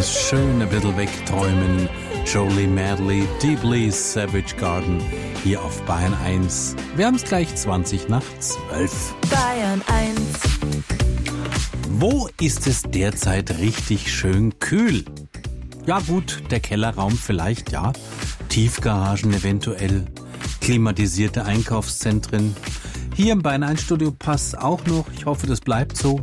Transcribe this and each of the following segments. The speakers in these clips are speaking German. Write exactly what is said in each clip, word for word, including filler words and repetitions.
das schöne bisschen wegträumen. Jolie Madley, Deeply Savage Garden, hier auf Bayern eins. Wir haben es gleich zwanzig nach zwölf. Bayern eins. Wo ist es derzeit richtig schön kühl? Ja gut, der Kellerraum vielleicht, ja. Tiefgaragen eventuell. Klimatisierte Einkaufszentren. Hier im Bayern eins Studio passt auch noch. Ich hoffe, das bleibt so.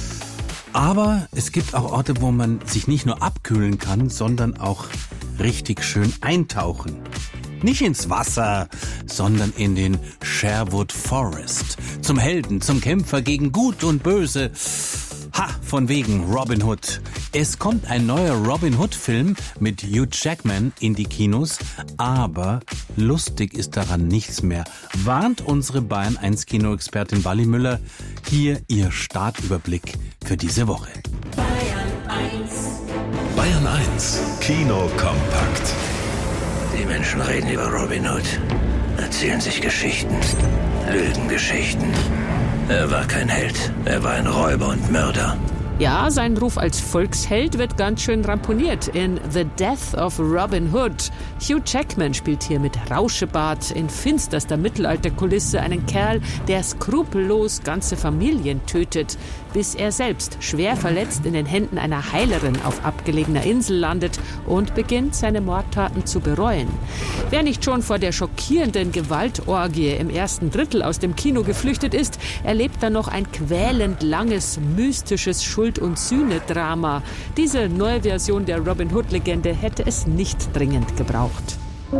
Aber es gibt auch Orte, wo man sich nicht nur abkühlen kann, sondern auch richtig schön eintauchen. Nicht ins Wasser, sondern in den Sherwood Forest. Zum Helden, zum Kämpfer gegen Gut und Böse. Ha, von wegen Robin Hood. Es kommt ein neuer Robin Hood-Film mit Hugh Jackman in die Kinos, aber lustig ist daran nichts mehr, warnt unsere Bayern eins Kinoexpertin Wally Müller. Hier ihr Startüberblick für diese Woche. Bayern eins. Bayern eins Kino kompakt. Die Menschen reden über Robin Hood, erzählen sich Geschichten, Lügengeschichten. Er war kein Held, er war ein Räuber und Mörder. Ja, sein Ruf als Volksheld wird ganz schön ramponiert in The Death of Robin Hood. Hugh Jackman spielt hier mit Rauschebart in finsterster Mittelalterkulisse einen Kerl, der skrupellos ganze Familien tötet, bis er selbst schwer verletzt in den Händen einer Heilerin auf abgelegener Insel landet und beginnt, seine Mordtaten zu bereuen. Wer nicht schon vor der schockierenden Gewaltorgie im ersten Drittel aus dem Kino geflüchtet ist, erlebt dann noch ein quälend langes, mystisches Schuld- und Sühne-Drama. Diese neue Version der Robin Hood-Legende hätte es nicht dringend gebraucht.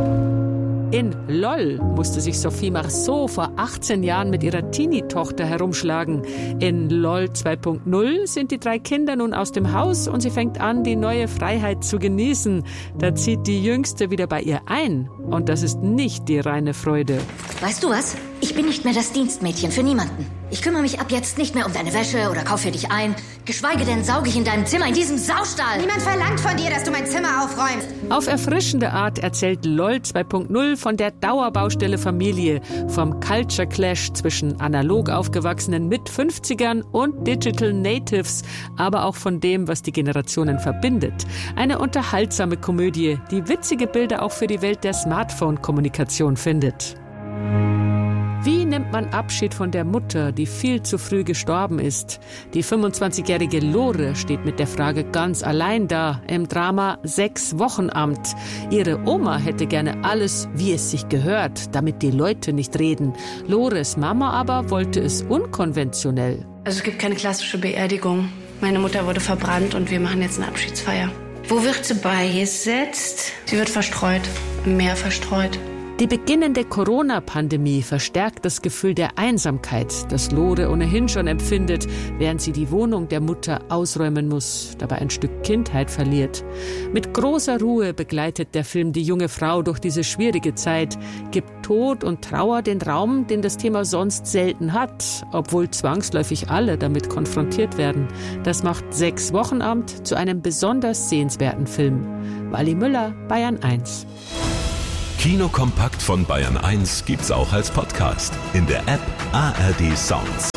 In LOL musste sich Sophie Marceau vor achtzehn Jahren mit ihrer Teenie-Tochter herumschlagen. In LOL zwei Punkt null sind die drei Kinder nun aus dem Haus und sie fängt an, die neue Freiheit zu genießen. Da zieht die Jüngste wieder bei ihr ein. Und das ist nicht die reine Freude. Weißt du was? Ich bin nicht mehr das Dienstmädchen für niemanden. Ich kümmere mich ab jetzt nicht mehr um deine Wäsche oder kaufe für dich ein. Geschweige denn sauge ich in deinem Zimmer in diesem Saustall. Niemand verlangt von dir, dass du mein Zimmer aufräumst. Auf erfrischende Art erzählt LOL zwei Punkt null von der Dauerbaustelle Familie, vom Culture Clash zwischen analog aufgewachsenen Mit-fünfzigern und Digital Natives, aber auch von dem, was die Generationen verbindet. Eine unterhaltsame Komödie, die witzige Bilder auch für die Welt der Smartphone-Kommunikation findet. Wie nimmt man Abschied von der Mutter, die viel zu früh gestorben ist? Die fünfundzwanzigjährige Lore steht mit der Frage ganz allein da im Drama Sechs Wochenamt. Ihre Oma hätte gerne alles, wie es sich gehört, damit die Leute nicht reden. Lores Mama aber wollte es unkonventionell. Also es gibt keine klassische Beerdigung. Meine Mutter wurde verbrannt und wir machen jetzt eine Abschiedsfeier. Wo wird sie beigesetzt? Sie wird verstreut, im Meer verstreut. Die beginnende Corona-Pandemie verstärkt das Gefühl der Einsamkeit, das Lore ohnehin schon empfindet, während sie die Wohnung der Mutter ausräumen muss, dabei ein Stück Kindheit verliert. Mit großer Ruhe begleitet der Film die junge Frau durch diese schwierige Zeit, gibt Tod und Trauer den Raum, den das Thema sonst selten hat, obwohl zwangsläufig alle damit konfrontiert werden. Das macht Sechs Wochenamt zu einem besonders sehenswerten Film. Wally Müller, Bayern eins. Kino kompakt von Bayern eins gibt's auch als Podcast in der App A R D Sounds.